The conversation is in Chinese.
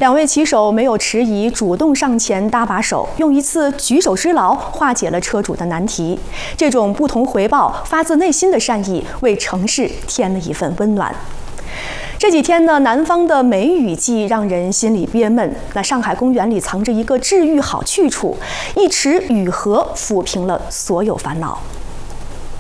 两位骑手没有迟疑，主动上前搭把手，用一次举手之劳化解了车主的难题。这种不同回报、发自内心的善意，为城市添了一份温暖。这几天呢，南方的梅雨季让人心里憋闷。那上海公园里藏着一个治愈好去处，一池雨荷抚平了所有烦恼。